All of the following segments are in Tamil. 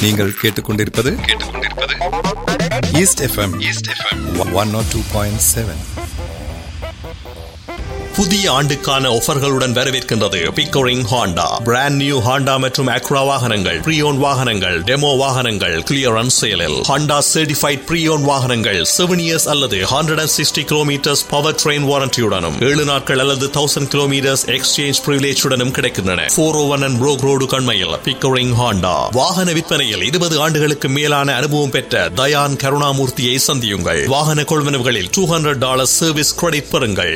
நீங்கள் கேட்டுக்கொண்டிருப்பது ஈஸ்ட் எஃப்எம் 102.7. புதிய ஆண்டுக்கான ஆஃபர்களுடன் வரவேற்கின்றது Pickering Honda. Brand new Honda மற்றும் அக்ரா வாகனங்கள், ப்ரீயோன் வாகனங்கள், டெமோ வாகனங்கள் கிளியரன்ஸ் சேலில். ஹாண்டா சர்டிஃபைட் ப்ரீயோன் வாகனங்கள் 7 இயர்ஸ் அல்லது 160 கிலோமீட்டர்ஸ் பவர் ட்ரெயின் வாரண்டியுடனும் 7 நாட்கள் அல்லது 1000 கிலோமீட்டர்ஸ் எக்ஸ்சேஞ்ச் பிரிவிலேஜுடனும் கிடைக்கின்றன. 401 and Brook Road கண்மையில் Pickering Honda. வாகன விற்பனையில் 20 ஆண்டுகளுக்கு மேலான அனுபவம் பெற்ற தயான் கருணாமூர்த்தியை சந்தியுங்கள். வாகன கொள்வனவுகளில் $200 சர்வீஸ் கிரெடிட் பெறுங்கள்.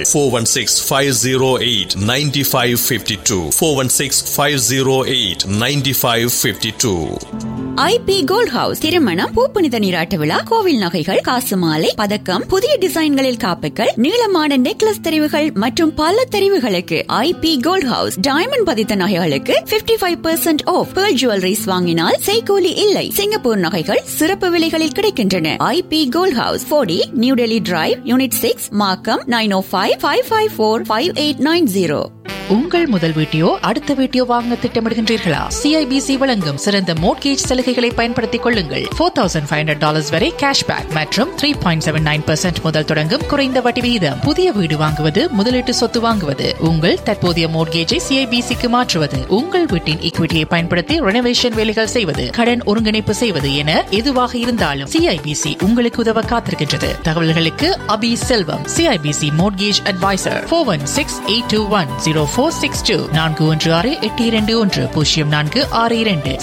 416-508-9552 416-508-9552. ஐபி கோல்ட் ஹவுஸ் திருமணம், பூப்புனித நீராட்ட விழா, கோவில் நகைகள், காசு மாலை, பதக்கம், புதிய டிசைன்களில் காப்புகள், நீளமான நெக்லஸ் தெரிவுகள் மற்றும் பல தெரிவுகளுக்கு ஐபி கோல்ட் ஹவுஸ். டைமண்ட் பதித்த நகைகளுக்கு 55% ஆஃப். பேர்ல் ஜுவல்லரிஸ் வாங்கினால் செய்கூலி இல்லை. சிங்கப்பூர் நகைகள் சிறப்பு விலைகளில் கிடைக்கின்றன. IP gold house 40 new Delhi drive, unit 6, மார்க்கம். 9055545890. உங்கள் முதல் வீட்டையோ அடுத்த வீட்டையோ வாங்க திட்டமிடுகின்றீர்களா? சிஐபிசி வழங்கும் சிறந்த மோட்கேஜ் சலுகைகளை பயன்படுத்திக் கொள்ளுங்கள். $4,500 வரை கேஷ்பேக் மற்றும் 3.79% முதல் தொடங்கும் குறைந்த வட்டி விகிதம். புதிய வீடு வாங்குவது, முதலீட்டு சொத்து வாங்குவது, உங்கள் தற்போதைய மோட்கேஜை சிஐபிசிக்கு மாற்றுவது, உங்கள் வீட்டின் ஈக்விட்டியை பயன்படுத்தி ரெனோவேஷன் வேலைகள் செய்வது, கடன் ஒருங்கிணைப்பு செய்வது என எதுவாக இருந்தாலும் சிஐபிசி உங்களுக்கு உதவ காத்திருக்கின்றது. தகவல்களுக்கு அபி செல்வம், சிஐபிசி மோட்கேஜ் அட்வைசர். 416-821-0462 416-821-0462.